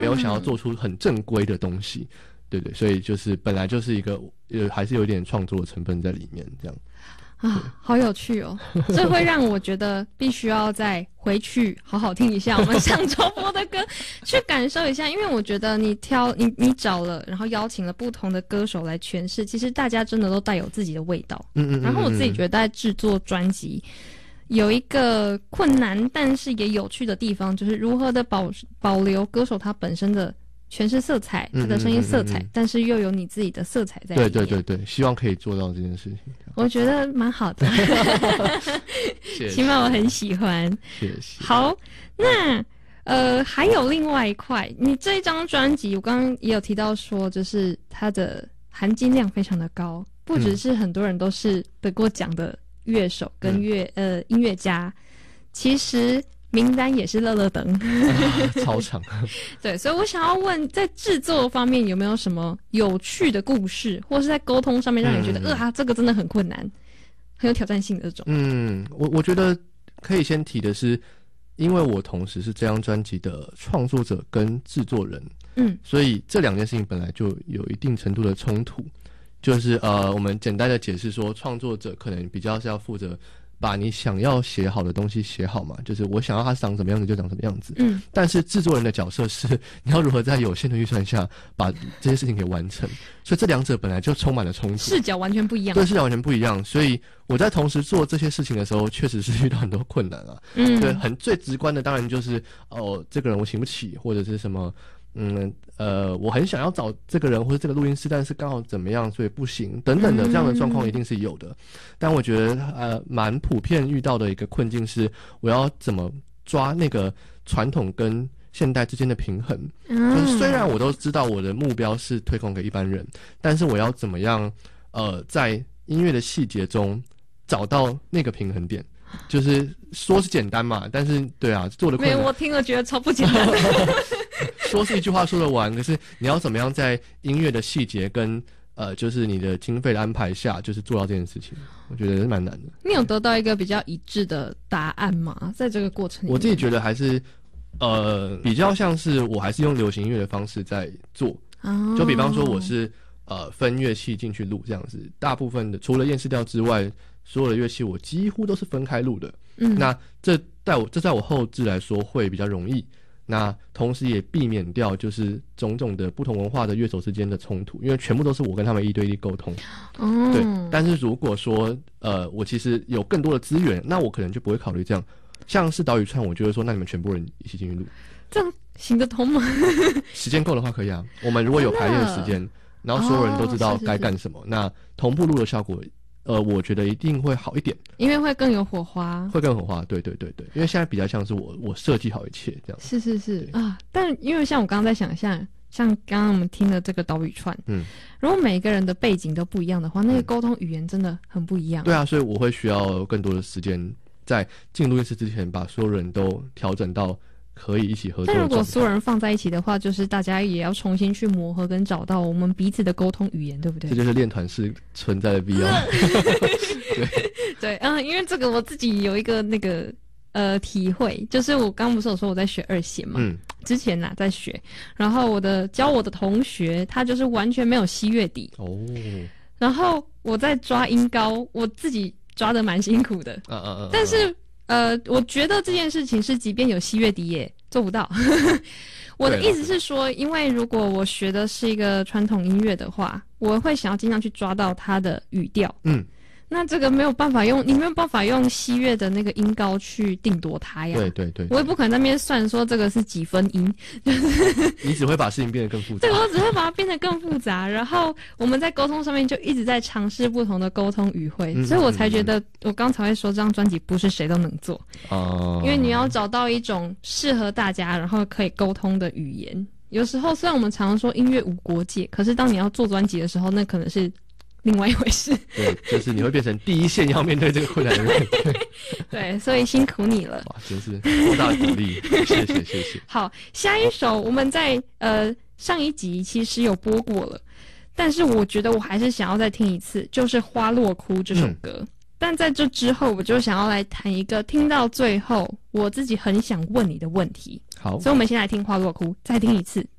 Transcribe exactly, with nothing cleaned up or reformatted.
没有想要做出很正规的东西，嗯、对对，所以就是本来就是一个呃，还是有一点创作的成分在里面，这样。 啊，好有趣哦！这会让我觉得必须要再回去好好听一下我们上周播的歌，去感受一下。因为我觉得你挑你你找了，然后邀请了不同的歌手来诠释，其实大家真的都带有自己的味道。嗯 嗯, 嗯, 嗯。然后我自己觉得在制作专辑有一个困难，但是也有趣的地方，就是如何的保保留歌手他本身的诠释色彩，他的声音色彩，嗯嗯嗯嗯，但是又有你自己的色彩在里面。 对对对对，希望可以做到这件事情。 我觉得蛮好的， 谢谢， 起码我很喜欢。 谢谢。 好，那呃还有另外一块，你这一张专辑，我刚刚也有提到说，就是它的含金量非常的高，不只是很多人都是得过奖的乐手跟乐、嗯、呃音乐家，其实名单也是乐乐等、 啊、超长。 对，所以我想要问，在制作方面有没有什么有趣的故事，或是在沟通上面让你觉得、嗯、啊这个真的很困难，很有挑战性的这种？嗯， 我我觉得可以先提的是，因为我同时是这张专辑的创作者跟制作人，嗯，所以这两件事情本来就有一定程度的冲突。就是呃，我们简单的解释说，创作者可能比较是要负责把你想要写好的东西写好嘛，就是我想要它长什么样子就长什么样子。嗯，但是制作人的角色是你要如何在有限的预算下把这些事情给完成，所以这两者本来就充满了冲突， 视角完全不一样。 对，视角完全不一样。所以我在同时做这些事情的时候，确实是遇到很多困难啊。嗯，对，很最直观的当然就是哦，这个人我请不起，或者是什么。嗯呃，我很想要找这个人或者这个录音师，但是刚好怎么样，所以不行等等的这样的状况一定是有的。嗯、但我觉得呃，蛮普遍遇到的一个困境是，我要怎么抓那个传统跟现代之间的平衡。嗯，就是虽然我都知道我的目标是推广给一般人，但是我要怎么样呃，在音乐的细节中找到那个平衡点。就是说是简单嘛，但是对啊，做的困难。 没有，我听了觉得超不简单的。 说是一句话说得完，可是你要怎么样在音乐的细节跟呃，就是你的经费的安排下，就是做到这件事情，我觉得是蛮难的。 你有得到一个比较一致的答案吗？在这个过程里面， 我自己觉得还是呃，比较像是我还是用流行音乐的方式在做。哦，就比方说我是呃分乐器进去录这样子，大部分的除了验视调之外。所有的乐器我几乎都是分开录的，嗯，那这在我这在我后制来说会比较容易，那同时也避免掉就是种种的不同文化的乐手之间的冲突，因为全部都是我跟他们一对一沟通，哦，对。但是如果说呃我其实有更多的资源，那我可能就不会考虑这样，像是岛屿串，我就会说那你们全部人一起进去录， 这样行得通吗？ 时间够的话可以啊，我们如果有排练的时间，然后所有人都知道该干什么，哦，是是是，那同步录的效果。呃，我觉得一定会好一点， 因为会更有火花， 会更有火花，对对对对，因为现在比较像是我我设计好一切这样。 是是是啊，但因为像我刚刚在想象，像刚刚我们听的这个岛屿串，嗯，如果每一个人的背景都不一样的话，那个沟通语言真的很不一样。 对啊，所以我会需要更多的时间，在进录音室之前，把所有人都调整到可以一起合作的状态。 但如果所有人放在一起的话，就是大家也要重新去磨合跟找到我们彼此的沟通语言，对不对？ 这就是练团式存在的必要。 对对，嗯，因为这个我自己有一个那个呃体会，就是我刚不是有说我在学二弦嘛，嗯，之前呐、啊、在学，然后我的教我的同学他就是完全没有西乐底哦，然后我在抓音高，我自己抓得蛮辛苦的，嗯嗯嗯，但是。呃，我觉得这件事情是，即便有西乐笛也做不到。我的意思是说，因为如果我学的是一个传统音乐的话，我会想要尽量去抓到它的语调。嗯，那这个没有办法用，你没有办法用西乐的那个音高去定夺它呀。 对对 对, 对， 我也不可能在那边算说这个是几分音，就是你只会把事情变得更复杂。 对，我只会把它变得更复杂。然后我们在沟通上面就一直在尝试不同的沟通语汇，嗯、所以我才觉得我刚才会说这张专辑不是谁都能做哦，因为你要找到一种适合大家然后可以沟通的语言。有时候虽然我们常常说音乐无国界，可是当你要做专辑的时候，那可能是另外一回事。 对，就是你会变成第一线要面对这个困难的人。 对, 对，所以辛苦你了。 哇，真是多大的鼓励！谢谢谢谢。 好，下一首我们在呃上一集其实有播过了，但是我觉得我还是想要再听一次，就是《花落哭》这首歌。嗯， 但在这之后，我就想要来谈一个听到最后我自己很想问你的问题。 好， 所以我们先来听花落哭，再听一次。